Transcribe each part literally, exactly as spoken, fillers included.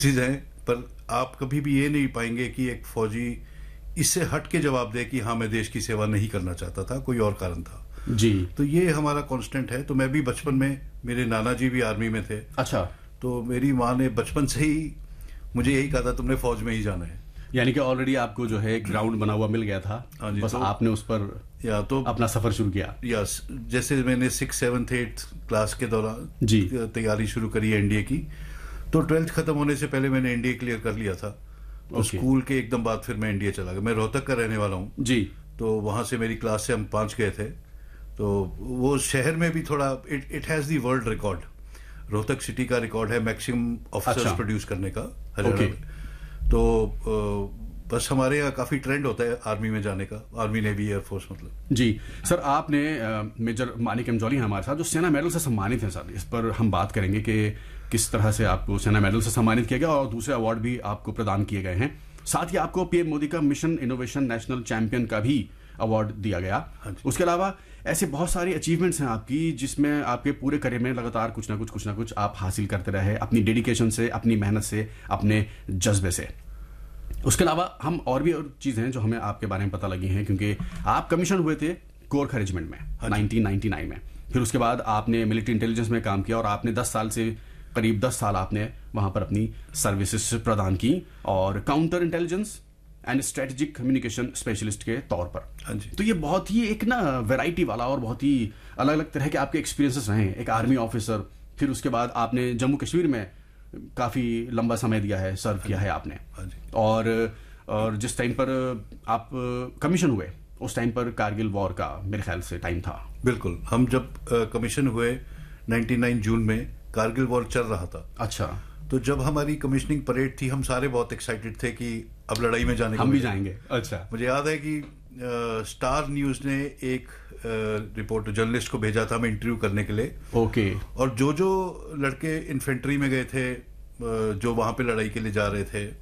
चीज़ हैं, पर आप कभी भी ये नहीं पाएंगे कि एक फौजी इससे हट के जवाब दे कि हाँ मैं देश की सेवा नहीं करना चाहता था, कोई और कारण था जी। तो ये हमारा कांस्टेंट है। तो मैं भी बचपन में, मेरे नाना जी भी आर्मी में थे। अच्छा। तो मेरी माँ ने बचपन से ही मुझे यही कहा था तुमने फौज में ही जाना है, यानी कि ऑलरेडी आपको जो है ग्राउंड बना हुआ मिल गया था। हाँ जी, बस तो, आपने उस पर या तो अपना सफर शुरू किया। यस, जैसे मैंने सिक्स सेवन्थ एट्थ क्लास के दौरान जी तैयारी शुरू करी एनडीए की, तो ट्वेल्थ खत्म होने से पहले मैंने एनडीए क्लियर कर लिया था। तो स्कूल के एकदम बाद फिर मैं एनडीए चला गया। मैं रोहतक का रहने वाला हूँ जी। तो वहां से मेरी क्लास से हम पांच गए थे। तो वो शहर में भी थोड़ा it it has the world record, Rohtak city का रिकॉर्ड है मैक्सिमम ऑफिसर्स अच्छा। प्रोड्यूस करने का हरियाणा में। तो आ, बस हमारे यहाँ काफी ट्रेंड होता है आर्मी में जाने का, आर्मी नेवी एयरफोर्स मतलब। जी सर, आपने आ, मेजर मानिक एमजौली हैं हमारे साथ, जो सेना मेडल से सम्मानित हैं सर। इस पर हम बात करेंगे कि किस तरह से आपको सेना मेडल से सम्मानित किया गया और दूसरे अवार्ड भी आपको प्रदान किए गए हैं। साथ ही आपको पीएम मोदी का मिशन इनोवेशन नेशनल चैंपियन का भी अवार्ड दिया गया। उसके अलावा ऐसे बहुत सारी अचीवमेंट्स हैं आपकी, जिसमें आपके पूरे करियर में लगातार कुछ ना कुछ कुछ ना कुछ आप हासिल करते रहे, अपनी डेडिकेशन से, अपनी मेहनत से, अपने जज्बे से। उसके अलावा हम और भी और चीजें हैं जो हमें आपके बारे में पता लगी हैं, क्योंकि आप कमीशन हुए थे गोरखा रेजिमेंट में नाइनटीन नाइंटी नाइन में। फिर उसके बाद आपने मिलिट्री इंटेलिजेंस में काम किया और आपने दस साल से करीब दस साल आपने वहां पर अपनी सर्विसेज प्रदान की, और counter intelligence and strategic communication specialist के तौर पर। हाँ जी। तो ये बहुत ही एक ना वैरायटी वाला और बहुत ही अलग अलग तरह के आपके एक्सपीरियंसेस रहे हैं। एक आर्मी ऑफिसर, फिर उसके बाद आपने जम्मू कश्मीर में काफी लंबा समय दिया है, सर्व किया है आपने। हाँ जी। और और जिस टाइम पर आप कमीशन हुए उस टाइम पर कारगिल वॉर का मेरे ख्याल से टाइम था। बिल्कुल, हम जब कमीशन हुए निन्यानवे जून में, कारगिल वॉर चल रहा था। अच्छा। तो जब हमारी कमीशनिंग परेड थी, हम सारे बहुत एक्साइटेड थे कि अब लड़ाई में जाने हम भी जाएंगे। अच्छा। मुझे याद है कि स्टार न्यूज ने एक रिपोर्टर जर्नलिस्ट को भेजा था हमें इंटरव्यू करने के लिए। ओके। और जो जो लड़के इन्फेंट्री में गए थे, जो वहां पे लड़ाई के लिए जा रहे थे,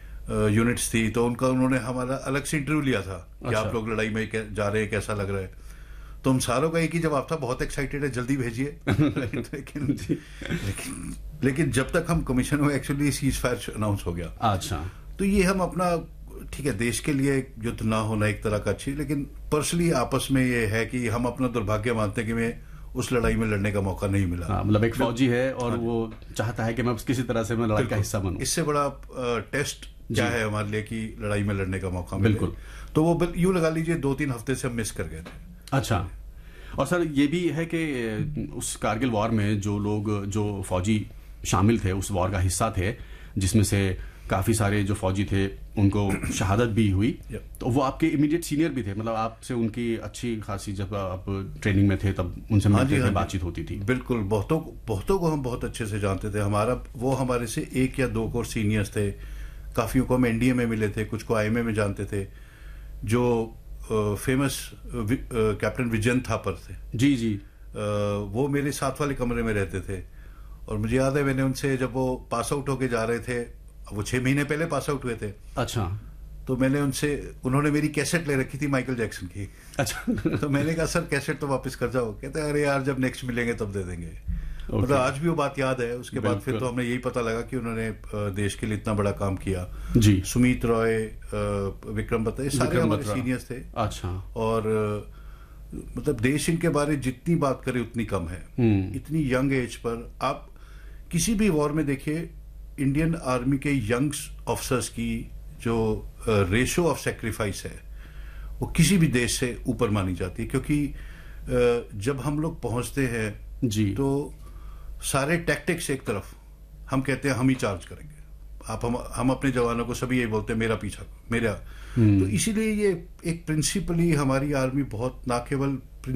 यूनिट्स थी, तो उनका उन्होंने हमारा अलग से इंटरव्यू लिया था कि अच्छा। आप लोग लड़ाई में जा रहे हैं, कैसा लग रहा है। तो हम सारों का एक ही जवाब था, बहुत एक्साइटेड है, जल्दी भेजिए। लेकिन लेकिन लेकिन जब तक हम कमीशन हुए एक्चुअली सीज फायर अनाउंस हो गया। अच्छा। तो ये हम अपना, ठीक है, देश के लिए युद्ध ना होना एक तरह का अच्छी, लेकिन पर्सनली आपस में ये है कि हम अपना दुर्भाग्य मानते हैं कि मैं उस लड़ाई में लड़ने का मौका नहीं मिला। हाँ, मतलब एक फौजी है और वो चाहता है कि मैं किसी तरह से मैं लड़ाई का हिस्सा बनूं। इससे बड़ा टेस्ट क्या है हमारे लिए कि लड़ाई में लड़ने का मौका मिले। बिल्कुल। तो वो यूं लगा लीजिए दो तीन हफ्ते से हम मिस कर गए थे। अच्छा। और सर ये भी है कि उस कारगिल वॉर में जो लोग, जो फौजी शामिल थे, उस वॉर का हिस्सा थे, जिसमें से काफी सारे जो फौजी थे उनको शहादत भी हुई। तो वो आपके इमीडिएट सीनियर भी थे, मतलब आपसे उनकी अच्छी खासी, जब आप ट्रेनिंग में थे तब उनसे मिलते थे, बातचीत होती थी। बिल्कुल, बहुतों बहुतों को हम बहुत अच्छे से जानते थे। हमारा वो हमारे से एक या दो को सीनियर्स थे, काफियों को हम एनडीए में मिले थे, कुछ को आईएमए में जानते थे। जो फेमस कैप्टन विजयन थापर थे, जी जी, uh, वो मेरे साथ वाले कमरे में रहते थे। और मुझे याद है मैंने उनसे, जब वो पास आउट होके जा रहे थे, वो छह महीने पहले पास आउट हुए थे। अच्छा। तो मैंने उनसे, उन्होंने मेरी कैसेट ले रखी थी माइकल जैक्सन की। अच्छा। तो मैंने कहा सर कैसेट तो वापस कर जाओ। कहते अरे यार जब नेक्स्ट मिलेंगे तब दे देंगे। okay. मतलब आज भी वो बात याद है। उसके बाद फिर तो हमने यही पता लगा कि उन्होंने देश के लिए इतना बड़ा काम किया। जी। सुमित रॉय, विक्रम बत्रा, ये सारे हमारे सीनियर्स थे। अच्छा। और मतलब देश इनके बारे जितनी बात करे उतनी कम है। इतनी यंग एज पर आप किसी भी वॉर में देखिए, इंडियन आर्मी के यंग ऑफिसर्स की जो रेशो ऑफ सेक्रीफाइस है वो किसी भी देश से ऊपर मानी जाती है। क्योंकि uh, जब हम लोग पहुंचते हैं जी, तो सारे टैक्टिक्स एक तरफ, हम कहते हैं हम ही चार्ज करेंगे, आप हम हम अपने जवानों को सभी यही बोलते हैं मेरा पीछा मेरा। तो इसीलिए ये एक प्रिंसिपली हमारी आर्मी बहुत, ना केवल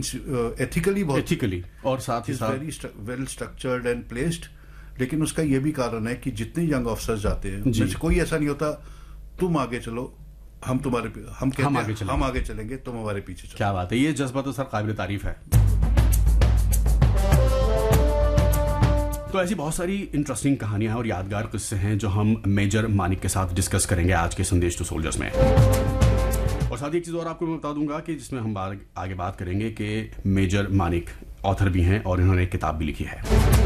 एथिकली बहुत एथिकली और साथ ही साथ very well structured and placed, लेकिन उसका ये भी कारण है कि जितने यंग ऑफिसर्स जाते हैं उनमें से कोई ऐसा नहीं होता तुम आगे चलो हम तुम्हारे, हम कहते हम आगे, हम आगे चलेंगे तुम हमारे पीछे चलो। क्या बात है, ये जज्बा तो सर काबिल तारीफ है। तो ऐसी बहुत सारी इंटरेस्टिंग कहानियां और यादगार किस्से हैं जो हम मेजर मानिक के साथ डिस्कस करेंगे आज के संदेश टू सोल्जर्स में। और साथ ही एक चीज और आपको मैं बता दूंगा कि जिसमें हम आगे बात करेंगे कि मेजर मानिक ऑथर भी हैं और इन्होंने एक किताब भी लिखी है।